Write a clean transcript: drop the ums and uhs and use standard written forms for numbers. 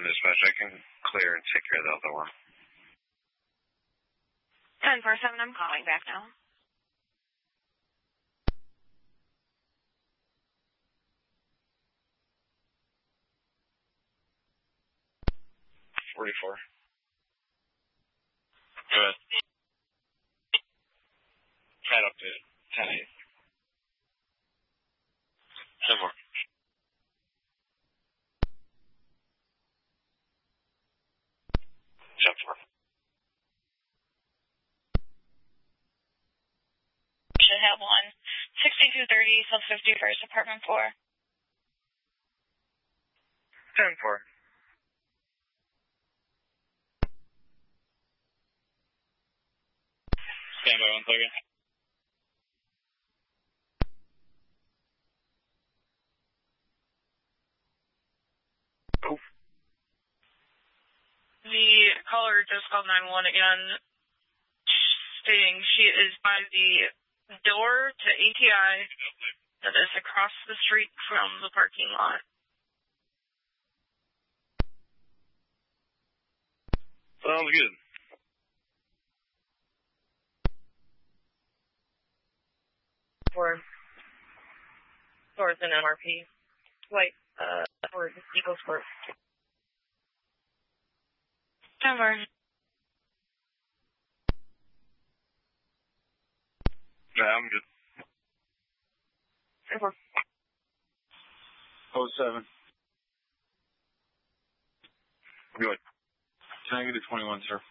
1 dispatch. I can clear and take care of the other one. 10-4-7, I'm calling back now. $44. Good. Right up to 10-8. 10-4. Should have one. 6230 South 51st, apartment 4. 10-4. Stand by 1 second. Oh. The caller just called 911 again, stating she is by the door to ATI that is across the street from the parking lot. Sounds good. Towards an MRP. White, towards Eagle Sport. Denver. Yeah, I'm good. Denver. 07. Good. Can I get a 21, sir?